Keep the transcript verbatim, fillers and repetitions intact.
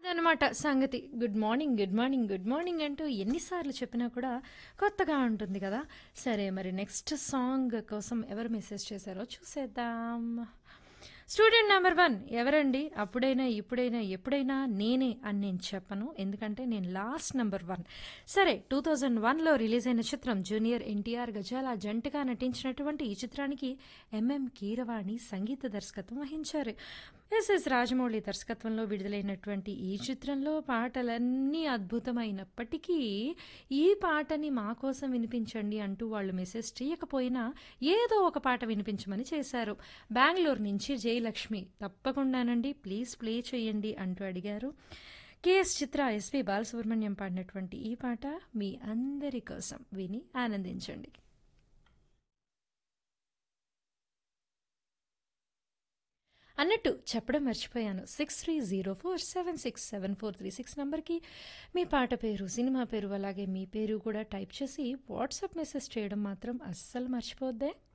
అనమాట సంగతి. Good morning, good morning, good morning అంటూ ఎన్నిసార్లు చెప్పినా కూడా కొత్తగా ఉంటుంది కదా! సరే మరి నెక్స్ట్ సాంగ్ కోసం ఎవరు మెసేజ్ చేశారో చూసేద్దాం. స్టూడెంట్ నెంబర్ వన్ ఎవరండి? అప్పుడైనా, ఇప్పుడైనా, ఎప్పుడైనా నేనే అని నేను చెప్పను. ఎందుకంటే నేను లాస్ట్ నెంబర్ వన్. సరే టూ థౌజండ్ వన్లో రిలీజ్ అయిన చిత్రం జూనియర్ ఎన్టీఆర్, గజాల జంటగా నటించినటువంటి ఈ చిత్రానికి ఎంఎం కీరవాణి సంగీత దర్శకత్వం వహించారు. ఎస్ఎస్ రాజమౌళి దర్శకత్వంలో విడుదలైనటువంటి ఈ చిత్రంలో పాటలన్నీ అద్భుతమైనప్పటికీ ఈ పాటని మా కోసం వినిపించండి అంటూ వాళ్ళు మెసేజ్ చేయకపోయినా ఏదో ఒక పాట వినిపించమని చేశారు. బెంగళూరు నుంచి జయలక్ష్మి తప్పకుండానండి ప్లీజ్ ప్లే చేయండి అంటూ అడిగారు. కేఎస్ చిత్ర, ఎస్పి బాలసుబ్రహ్మణ్యం పాడినటువంటి ఈ పాట మీ అందరి కోసం విని ఆనందించండి. అన్నట్టు చెప్పడం మర్చిపోయాను. Six three zero four seven six seven four three six నంబర్కి మీ పాట పేరు, సినిమా పేరు, అలాగే మీ పేరు కూడా టైప్ చేసి వాట్సాప్ మెసేజ్ చేయడం మాత్రం అస్సలు మర్చిపోద్దే.